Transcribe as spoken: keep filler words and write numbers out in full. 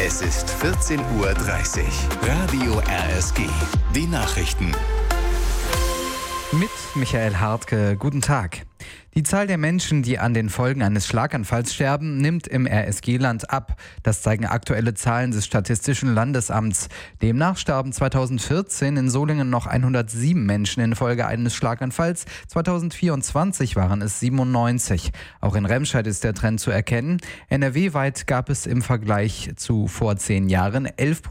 Es ist vierzehn Uhr dreißig. Radio R S G. Die Nachrichten. Mit Michael Hartke. Guten Tag. Die Zahl der Menschen, die an den Folgen eines Schlaganfalls sterben, nimmt im R S G-Land ab. Das zeigen aktuelle Zahlen des Statistischen Landesamts. Demnach starben zweitausendvierzehn in Solingen noch hundertsieben Menschen infolge eines Schlaganfalls. zweitausendvierundzwanzig waren es siebenundneunzig. Auch in Remscheid ist der Trend zu erkennen. N R W-weit gab es im Vergleich zu vor zehn Jahren elf